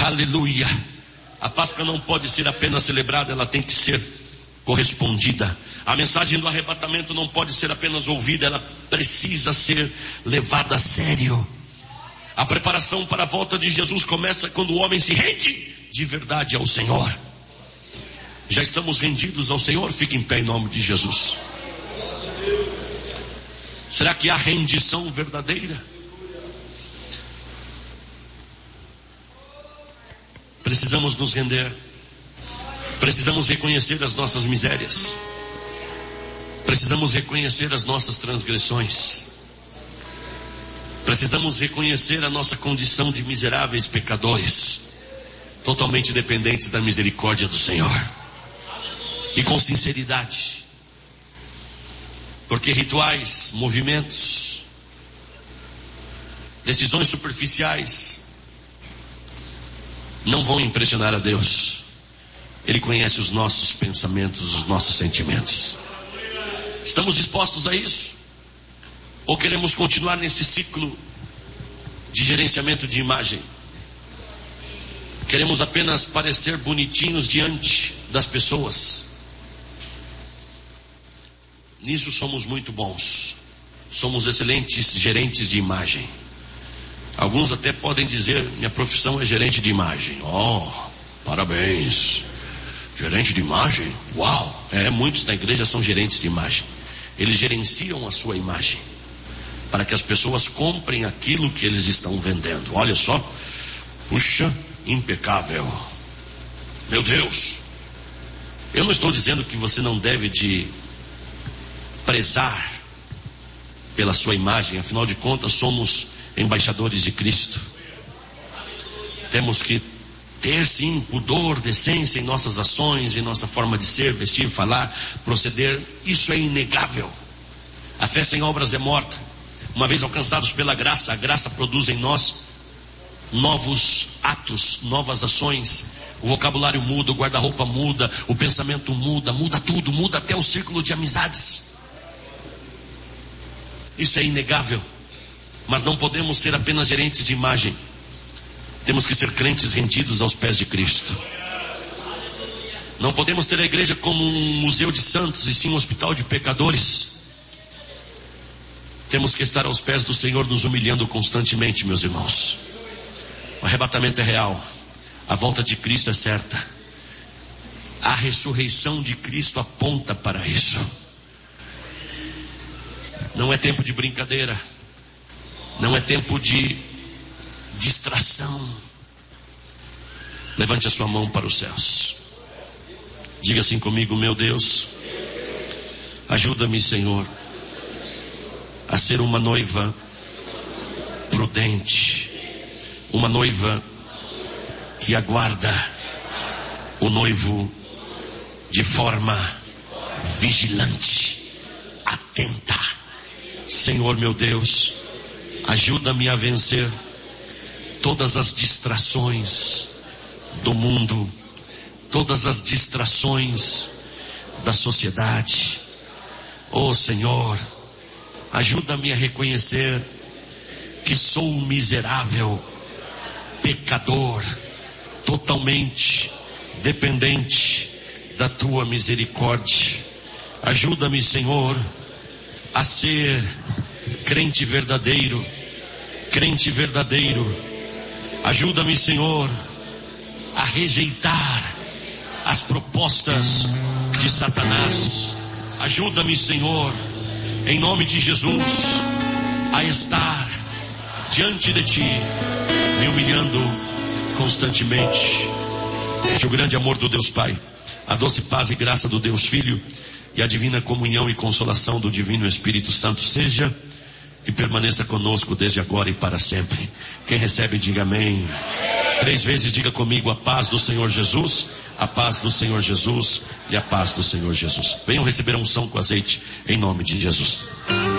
Aleluia. A Páscoa não pode ser apenas celebrada, ela tem que ser correspondida. A mensagem do arrebatamento não pode ser apenas ouvida, ela precisa ser levada a sério. A preparação para a volta de Jesus começa quando o homem se rende de verdade ao Senhor. Já estamos rendidos ao Senhor? Fique em pé em nome de Jesus. Será que há rendição verdadeira? Precisamos nos render. Precisamos reconhecer as nossas misérias. Precisamos reconhecer as nossas transgressões. Precisamos reconhecer a nossa condição de miseráveis pecadores, totalmente dependentes da misericórdia do Senhor. E com sinceridade. Porque rituais, movimentos, decisões superficiais não vão impressionar a Deus. Ele conhece os nossos pensamentos, os nossos sentimentos. Estamos dispostos a isso? Ou queremos continuar nesse ciclo de gerenciamento de imagem? Queremos apenas parecer bonitinhos diante das pessoas? Nisso somos muito bons. Somos excelentes gerentes de imagem. Alguns até podem dizer: minha profissão é gerente de imagem. Oh, parabéns. Gerente de imagem? Uau! Muitos na igreja são gerentes de imagem. Eles gerenciam a sua imagem para que as pessoas comprem aquilo que eles estão vendendo. Olha só. Puxa, impecável. Meu Deus. Eu não estou dizendo que você não deve de prezar pela sua imagem. Afinal de contas, somos embaixadores de Cristo. Temos que ter sim pudor, decência em nossas ações, em nossa forma de ser, vestir, falar, proceder. Isso é inegável. A fé sem obras é morta. Uma vez alcançados pela graça, a graça produz em nós novos atos, novas ações. O vocabulário muda, o guarda-roupa muda, o pensamento muda, muda tudo, muda até o círculo de amizades. Isso é inegável. Mas não podemos ser apenas gerentes de imagem. Temos que ser crentes rendidos aos pés de Cristo. Não podemos ter a igreja como um museu de santos, e sim um hospital de pecadores. Temos que estar aos pés do Senhor, nos humilhando constantemente, meus irmãos. O arrebatamento é real. A volta de Cristo é certa. A ressurreição de Cristo aponta para isso. Não é tempo de brincadeira. Não é tempo de distração. Levante a sua mão para os céus. Diga assim comigo: meu Deus, ajuda-me, Senhor, a ser uma noiva prudente, uma noiva que aguarda o noivo de forma vigilante, atenta. Senhor meu Deus, ajuda-me a vencer todas as distrações do mundo, todas as distrações da sociedade. Oh Senhor, ajuda-me a reconhecer que sou um miserável pecador, totalmente dependente da tua misericórdia. Ajuda-me, Senhor, a ser crente verdadeiro. Crente verdadeiro. Ajuda-me, Senhor, a rejeitar as propostas de Satanás. Ajuda-me, Senhor, em nome de Jesus, a estar diante de Ti, me humilhando constantemente. Que o grande amor do Deus Pai, a doce paz e graça do Deus Filho e a divina comunhão e consolação do Divino Espírito Santo seja e permaneça conosco desde agora e para sempre. Quem recebe, diga amém. 3 vezes diga comigo: a paz do Senhor Jesus, a paz do Senhor Jesus e a paz do Senhor Jesus. Venham receber a unção com azeite em nome de Jesus.